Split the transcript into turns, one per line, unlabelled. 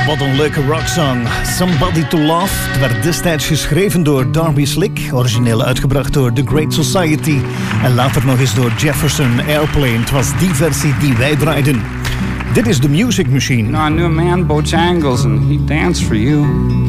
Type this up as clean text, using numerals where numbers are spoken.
Wat een leuke rocksong. Somebody to Love. Het werd destijds geschreven door Darby Slick. Origineel uitgebracht door The Great Society. En later nog eens door Jefferson Airplane. Het was die versie die wij draaiden. Dit is The Music Machine.
You know, I knew a man, Bojangles, and he danced for you.